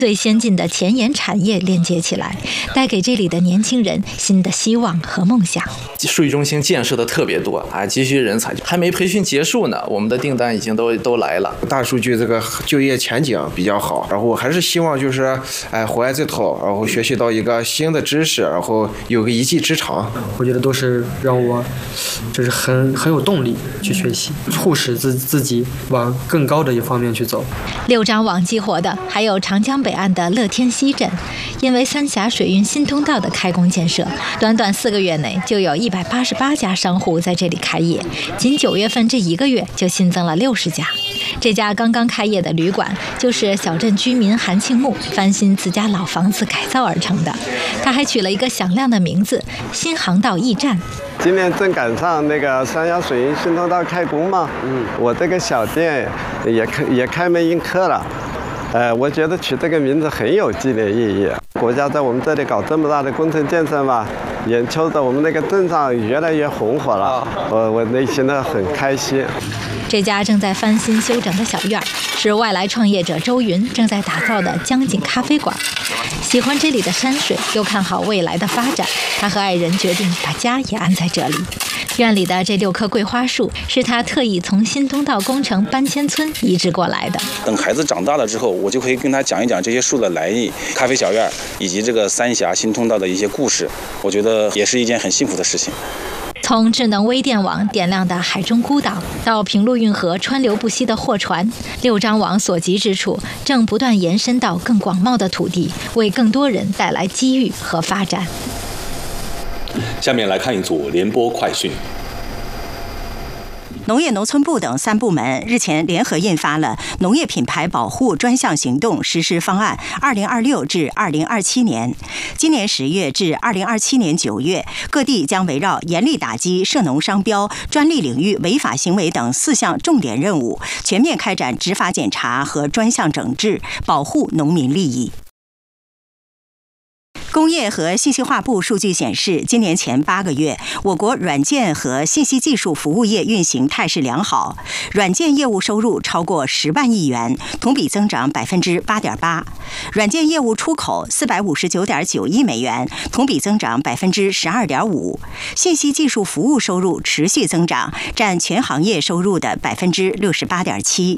最先进的前沿产业连接起来，带给这里的年轻人新的希望和梦想。 数据中心建设的特别多啊，急需人才，还没培训结束呢，我们的订单已经都来了。 大数据这个就业前景比较好，然后我还是希望就是回来这头，然后学习到一个新的知识，然后有个一技之长。 我觉得都是让我就是很有动力去学习，促使自己往更高的一方面去走。 6张网激活的还有长江北岸的乐天溪镇，因为三峡水运新通道的开工建设，短短4个月内就有188家商户在这里开业，仅9月份这1个月就新增了60家。这家刚刚开业的旅馆就是小镇居民韩庆木翻新自家老房子改造而成的，他还取了一个响亮的名字——新航道驿站。 今年正赶上那个三峡水运新通道开工嘛，我这个小店也开门迎客了。我觉得取这个名字很有纪念意义。国家在我们这里搞这么大的工程建设嘛，眼瞅着我们那个镇上越来越红火了，我内心呢很开心。 这家正在翻新修整的小院是外来创业者周云正在打造的江景咖啡馆。喜欢这里的山水，又看好未来的发展，他和爱人决定把家也安在这里。院里的这6棵桂花树是他特意从新通道工程搬迁村移植过来的。 等孩子长大了之后，我就可以跟他讲一讲这些树的来历、咖啡小院以及这个三峡新通道的一些故事。我觉得也是一件很幸福的事情。 从智能微电网点亮的海中孤岛，到平陆运河川流不息的货船，6张网所及之处正不断延伸到更广袤的土地，为更多人带来机遇和发展。 下面来看一组联播快讯。 农业农村部等3部门日前联合印发了《农业品牌保护专项行动实施方案 （2026 至2027年）》。今年10月至2027年9月，各地将围绕严厉打击涉农商标、专利领域违法行为等4项重点任务，全面开展执法检查和专项整治，保护农民利益。工业和信息化部数据显示，今年前8个月，我国软件和信息技术服务业运行态势良好，软件业务收入超过10万亿元，同比增长8.8%；软件业务出口459.9亿美元，同比增长12.5%；信息技术服务收入持续增长，占全行业收入的68.7%。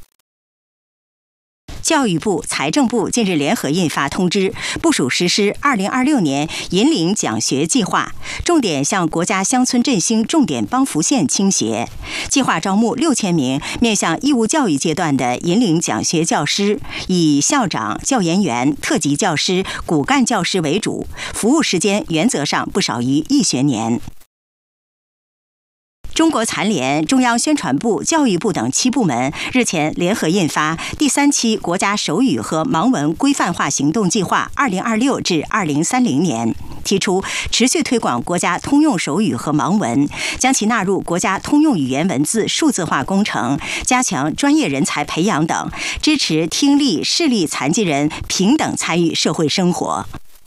教育部、财政部近日联合印发通知，部署实施2026年银领奖学计划，重点向国家乡村振兴重点帮扶县倾斜。计划招募6000名面向义务教育阶段的银领奖学教师，以校长、教研员、特级教师、骨干教师为主，服务时间原则上不少于1学年。中国残联、中央宣传部、教育部等7部门日前联合印发第3期国家手语和盲文规范化行动计划2026至2030年，提出持续推广国家通用手语和盲文，将其纳入国家通用语言文字数字化工程，加强专业人才培养等，支持听力、视力残疾人平等参与社会生活。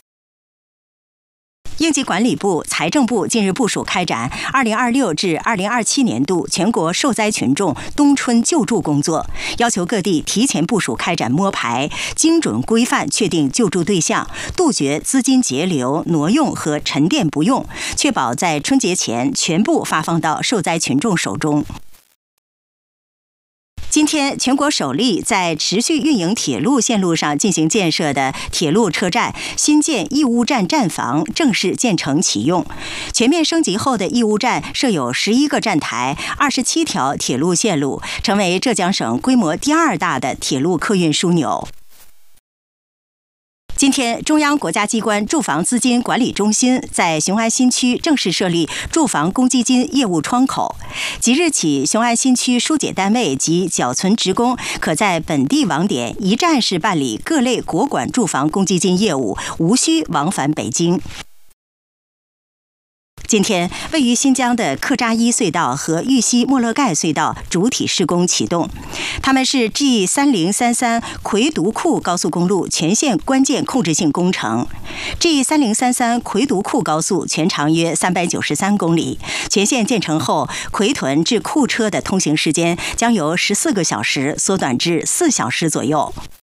应急管理部、财政部近日部署开展2026至2027年度全国受灾群众冬春救助工作，要求各地提前部署开展摸排，精准规范确定救助对象，杜绝资金截流、挪用和沉淀不用，确保在春节前全部发放到受灾群众手中。今天，全国首例在持续运营铁路线路上进行建设的铁路车站新建义乌站站房正式建成启用。全面升级后的义乌站设有11个站台、27条铁路线路，成为浙江省规模第2大的铁路客运枢纽。今天，中央国家机关住房资金管理中心在雄安新区正式设立住房公积金业务窗口。即日起，雄安新区疏解单位及缴存职工可在本地网点一站式办理各类国管住房公积金业务，无需往返北京。今天，位于新疆的克扎伊隧道和玉溪莫勒盖隧道主体施工启动，它们是 G3033 魁独库高速公路全线关键控制性工程。G3033 魁独库高速全长约393公里，全线建成后，魁屯至库车的通行时间将由14个小时缩短至4小时左右。